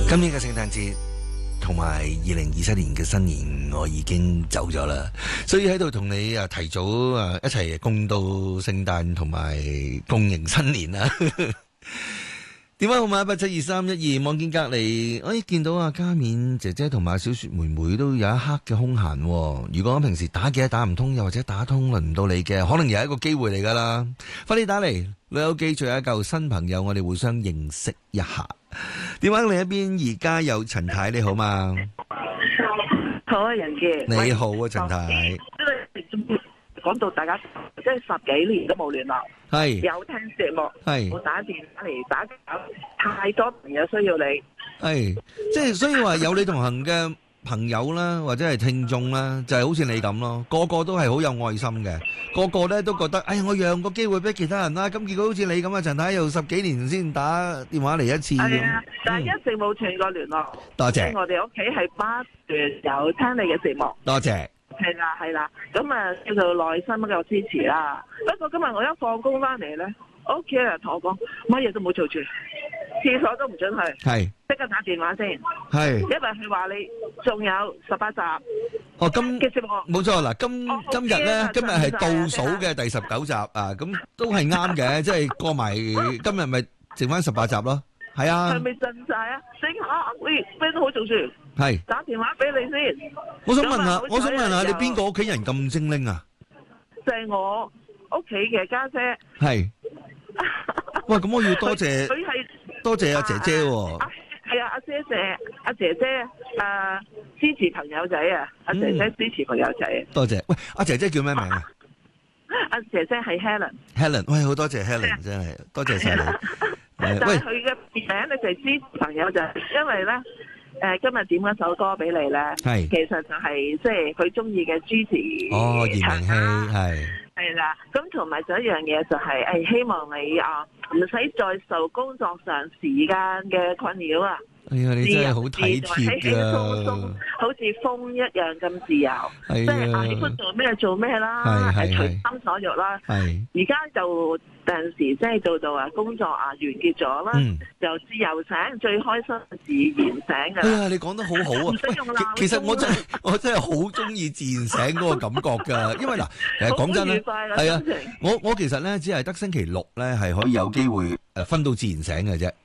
今年嘅聖誕節同埋2027年嘅新年，我已經走咗啦，所以喺度同你提早一齊共度聖誕同埋共迎新年啦。電話號碼17231，望見隔離，見到阿嘉勉姐姐同埋小雪妹妹都有一刻嘅空閒。如果平時打幾都打唔通，又或者打通輪唔到你嘅，可能又係一個機會嚟噶啦。快啲打嚟，老友記聚一舊新朋友，我哋互相認識一下。電話另一邊，而家有陳太，你好嘛？ 好啊，仁傑。 你好啊，陳太。 講到大家即係10幾年都冇聯絡， 係有聽節目， 係我打電話嚟打攪，太多朋友需要你， 係即係所以話有你同行嘅朋友啦，或者係聽眾啦，就係好似你咁咯，個個都係好有愛心嘅，個個咧都覺得，我讓個機會俾其他人啦。咁結果好似你咁啊，陳太又10幾年先打電話嚟一次咁， 但係一直冇斷過聯絡。 多謝。 我哋屋企係不斷有聽你嘅節目， 多謝。 係啦，咁叫做內心比較支持啦。不過今日我一放工翻嚟咧，我屋企人同我講乜嘢都冇做住，廁所都唔准去， 係即刻打電話先， 係， 因為佢話你仲有18集。 今嘅節目冇錯啦，今日咧，今日係倒數嘅第19集啊，咁都係啱嘅，即係過埋今日咪剩翻18集咯，係啊。 係咪震晒啊？醒下，喂，咩都好做住， 係打電話俾你先。 我想問下，你邊個屋企人咁精靈啊？ 就係我屋企嘅家姐。 係。喂，咁我要多謝， 佢係多謝阿姐姐喎。 係啊，阿姐姐，支持朋友仔啊，阿姐姐支持朋友仔。 多謝。喂，阿姐姐叫咩名啊？ 阿姐姐係 Helen。 喂，好多謝 Helen，真係多謝晒你。 但係佢嘅名咧就係支持朋友仔，因為咧。今日點一首歌俾你咧， 係其實就係即係佢中意嘅主持嚴明熙係啦，咁同埋仲有一樣嘢就係希望你唔使再受工作上時間嘅困擾啊！ 哎呀，你真係好體貼㗎， 好似風一樣咁自由，即係喜歡做咩做咩啦，隨心所欲啦。而家就有陣時即係做到工作完結咗啦，就自由醒，最開心自然醒㗎。 哎呀，你講得好好啊！其實我真係好中意自然醒嗰個感覺㗎，因為嗱，講真啦，係啊，我其實咧只係得星期六咧係可以有機會分到自然醒嘅啫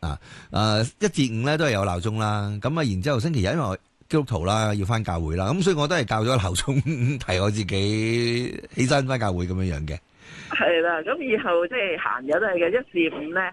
1至5咧都係有鬧鐘啦，咁然之後星期日因為我基督徒啦，要翻教會啦，咁所以我都係校咗鬧鐘提我自己起身翻教會咁樣樣嘅。 係啦，咁以後即係閒日都係嘅，1至5咧。